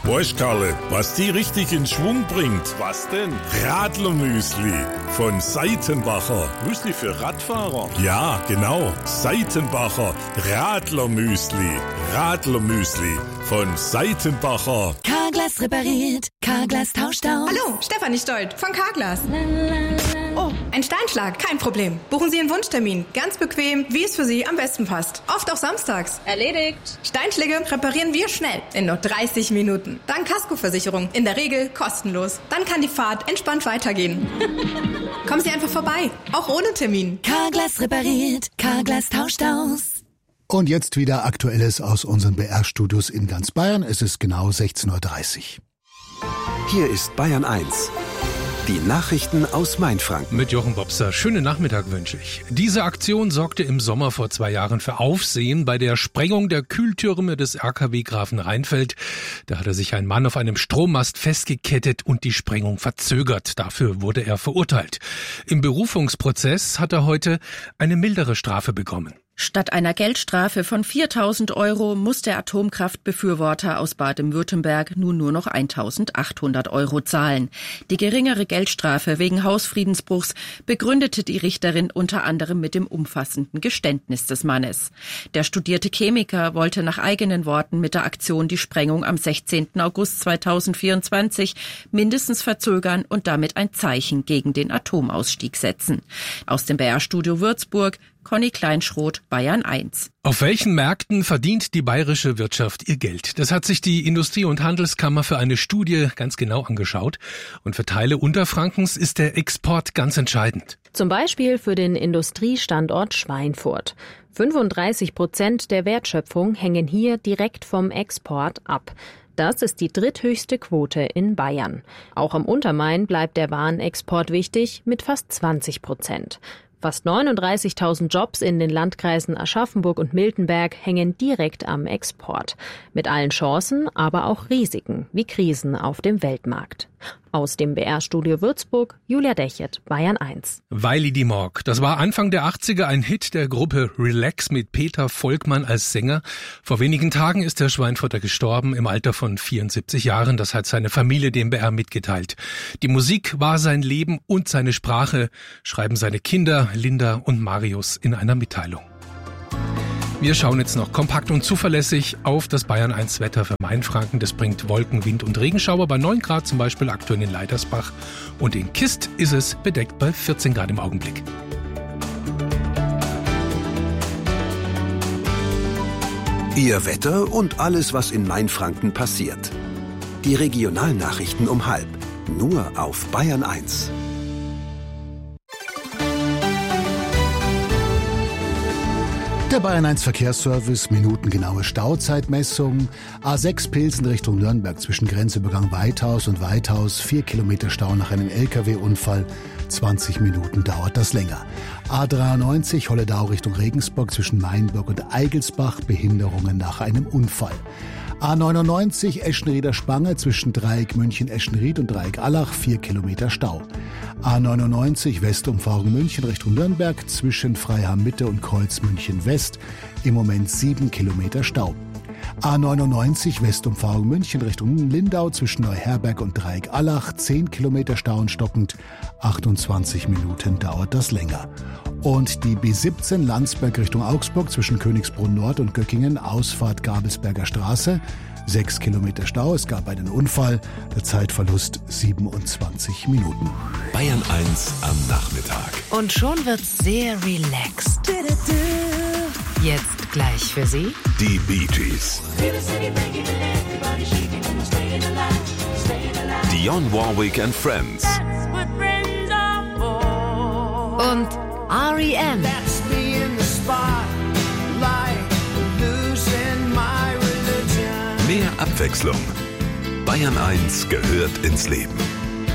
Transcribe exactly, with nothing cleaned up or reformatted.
Weißt, Karle, was die richtig in Schwung bringt? Was denn? Radlermüsli von Seitenbacher. Müsli für Radfahrer? Ja, genau. Seitenbacher Radlermüsli. Radlermüsli von Seitenbacher. Carglass repariert, Carglass tauscht aus. Hallo, Stefanie Stolt von Carglass. Oh, ein Steinschlag, kein Problem. Buchen Sie einen Wunschtermin. Ganz bequem, wie es für Sie am besten passt. Oft auch samstags. Erledigt. Steinschläge reparieren wir schnell, in nur dreißig Minuten. Dank Kaskoversicherung, in der Regel kostenlos. Dann kann die Fahrt entspannt weitergehen. Kommen Sie einfach vorbei, auch ohne Termin. Carglass repariert, Carglass tauscht aus. Und jetzt wieder Aktuelles aus unseren B R-Studios in ganz Bayern. Es ist genau sechzehn Uhr dreißig. Hier ist Bayern eins. Die Nachrichten aus Mainfranken. Mit Jochen Bobster. Schönen Nachmittag wünsche ich. Diese Aktion sorgte im Sommer vor zwei Jahren für Aufsehen bei der Sprengung der Kühltürme des R K W Grafenrheinfeld. Da hatte sich ein Mann auf einem Strommast festgekettet und die Sprengung verzögert. Dafür wurde er verurteilt. Im Berufungsprozess hat er heute eine mildere Strafe bekommen. Statt einer Geldstrafe von viertausend Euro muss der Atomkraftbefürworter aus Baden-Württemberg nun nur noch eintausendachthundert Euro zahlen. Die geringere Geldstrafe wegen Hausfriedensbruchs begründete die Richterin unter anderem mit dem umfassenden Geständnis des Mannes. Der studierte Chemiker wollte nach eigenen Worten mit der Aktion die Sprengung am sechzehnten August zweitausendvierundzwanzig mindestens verzögern und damit ein Zeichen gegen den Atomausstieg setzen. Aus dem B R-Studio Würzburg, Conny Kleinschroth, Bayern eins. Auf welchen Märkten verdient die bayerische Wirtschaft ihr Geld? Das hat sich die Industrie- und Handelskammer für eine Studie ganz genau angeschaut. Und für Teile Unterfrankens ist der Export ganz entscheidend. Zum Beispiel für den Industriestandort Schweinfurt. fünfunddreißig Prozent der Wertschöpfung hängen hier direkt vom Export ab. Das ist die dritthöchste Quote in Bayern. Auch am Untermain bleibt der Warenexport wichtig mit fast zwanzig Prozent. Fast neununddreißigtausend Jobs in den Landkreisen Aschaffenburg und Miltenberg hängen direkt am Export. Mit allen Chancen, aber auch Risiken, wie Krisen auf dem Weltmarkt. Aus dem B R-Studio Würzburg, Julia Dechert, Bayern eins. Weili die Morg. Das war Anfang der achtziger ein Hit der Gruppe Relax mit Peter Volkmann als Sänger. Vor wenigen Tagen ist der Schweinfurter gestorben im Alter von vierundsiebzig Jahren. Das hat seine Familie dem B R mitgeteilt. Die Musik war sein Leben und seine Sprache, schreiben seine Kinder Linda und Marius in einer Mitteilung. Wir schauen jetzt noch kompakt und zuverlässig auf das Bayern eins Wetter für Mainfranken. Das bringt Wolken, Wind und Regenschauer bei neun Grad, zum Beispiel aktuell in Leitersbach. Und in Kist ist es bedeckt bei vierzehn Grad im Augenblick. Ihr Wetter und alles, was in Mainfranken passiert. Die Regionalnachrichten um halb. Nur auf Bayern eins. Der Bayern eins Verkehrsservice, minutengenaue Stauzeitmessung. A sechs Pilsen Richtung Nürnberg zwischen Grenzübergang Weithaus und Weithaus. Vier Kilometer Stau nach einem L K W-Unfall. zwanzig Minuten dauert das länger. A dreiundneunzig Holledau Richtung Regensburg zwischen Mainburg und Eigelsbach. Behinderungen nach einem Unfall. A neunundneunzig Eschenrieder Spange zwischen Dreieck München-Eschenried und Dreieck Allach, vier Kilometer Stau. A neunundneunzig Westumfahrung München Richtung Nürnberg zwischen Freiham Mitte und Kreuz München West, im Moment sieben Kilometer Stau. A neunundneunzig Westumfahrung München Richtung Lindau zwischen Neuherberg und Dreieck Allach, zehn Kilometer Stau und stockend, achtundzwanzig Minuten dauert das länger. Und die B siebzehn Landsberg Richtung Augsburg zwischen Königsbrunn Nord und Göckingen, Ausfahrt Gabelsberger Straße, sechs Kilometer Stau, es gab einen Unfall, der Zeitverlust siebenundzwanzig Minuten. Bayern eins am Nachmittag. Und schon wird's sehr relaxed. Jetzt gleich für Sie die Bee Gees. Dionne Warwick and Friends. Und R E M. Mehr Abwechslung. Bayern eins gehört ins Leben.